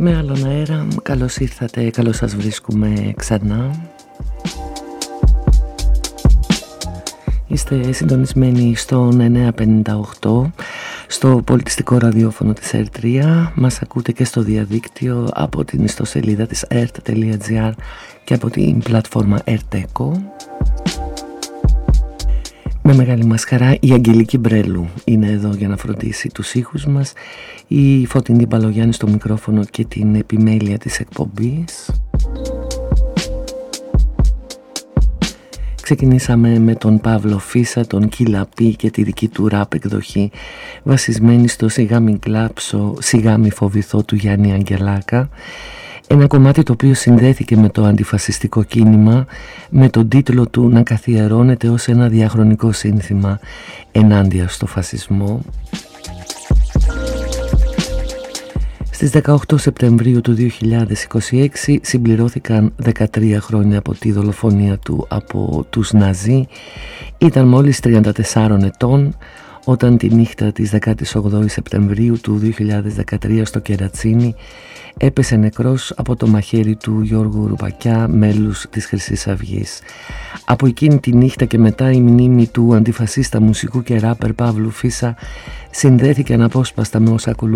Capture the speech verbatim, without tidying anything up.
Με άλλον αέρα, καλώς ήρθατε, καλώς σας βρίσκουμε ξανά. Είστε συντονισμένοι στον εννιακόσια πενήντα οκτώ, στο πολιτιστικό ραδιόφωνο της ερ τρία. Μας ακούτε και στο διαδίκτυο από την ιστοσελίδα της ερτ τελεία τζι άρ και από την πλατφόρμα Ερτέκο. Με μεγάλη μας χαρά η Αγγελική Μπρέλου είναι εδώ για να φροντίσει τους ήχους μας, η Φωτεινή Μπαλογιάννη στο μικρόφωνο και την επιμέλεια της εκπομπής. Ξεκινήσαμε με τον Παύλο Φίσα, τον Κίλα Πι και τη δική του ραπ εκδοχή βασισμένη στο «Σιγά μην κλάψω, σιγά μη φοβηθώ» του Γιάννη Αγγελάκα. Ένα κομμάτι το οποίο συνδέθηκε με το αντιφασιστικό κίνημα, με τον τίτλο του να καθιερώνεται ως ένα διαχρονικό σύνθημα ενάντια στο φασισμό. Στις δεκαοκτώ Σεπτεμβρίου του δύο χιλιάδες είκοσι έξι συμπληρώθηκαν δεκατρία χρόνια από τη δολοφονία του από τους Ναζί. Ήταν μόλις τριάντα τεσσάρων ετών όταν τη νύχτα της δεκαοκτώ Σεπτεμβρίου του δύο χιλιάδες δεκατρία στο Κερατσίνι έπεσε νεκρός από το μαχαίρι του Γιώργου Ρουπακιά, μέλους της Χρυσής Αυγής. Από εκείνη τη νύχτα και μετά η μνήμη του αντιφασίστα μουσικού και ράπερ Παύλου Φίσα συνδέθηκε αναπόσπαστα με όσα ακολούθησαν